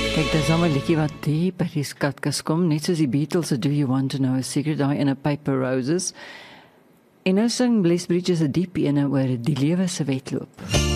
Kijk, dis nou 'n liedjie wat diep by die skatkas kom, net soos die Beatles se Do You Want to Know a Secret, daai in 'n Paper Roses. En nou sing Bliss Bridges 'n diep ene oor die lewe se wedloop.